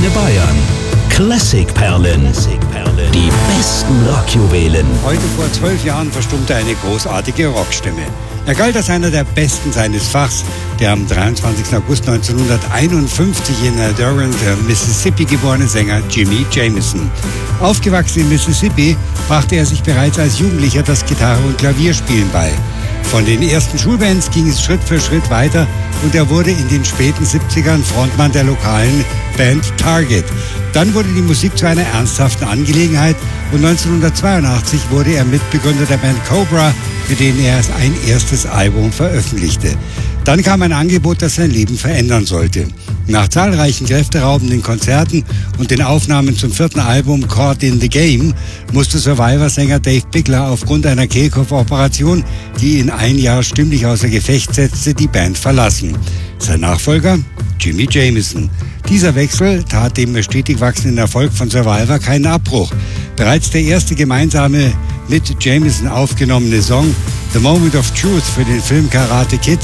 Antenne Bayern. Classic-Perlen. Die besten Rockjuwelen. Heute vor 12 Jahren verstummte eine großartige Rockstimme. Er galt als einer der Besten seines Fachs, der am 23. August 1951 in Durant, Mississippi geborene Sänger Jimmy Jamison. Aufgewachsen in Mississippi, brachte er sich bereits als Jugendlicher das Gitarre- und Klavierspielen bei. Von den ersten Schulbands ging es Schritt für Schritt weiter und er wurde in den späten 70ern Frontmann der lokalen Band Target. Dann wurde die Musik zu einer ernsthaften Angelegenheit und 1982 wurde er Mitbegründer der Band Cobra, mit denen er ein erstes Album veröffentlichte. Dann kam ein Angebot, das sein Leben verändern sollte. Nach zahlreichen kräfteraubenden Konzerten und den Aufnahmen zum 4. Album Caught in the Game musste Survivor-Sänger Dave Bickler aufgrund einer Kehlkopfoperation, die ihn ein Jahr stimmlich außer Gefecht setzte, die Band verlassen. Sein Nachfolger? Jimmy Jamison. Dieser Wechsel tat dem stetig wachsenden Erfolg von Survivor keinen Abbruch. Bereits der erste gemeinsame mit Jamison aufgenommene Song The Moment of Truth für den Film Karate Kid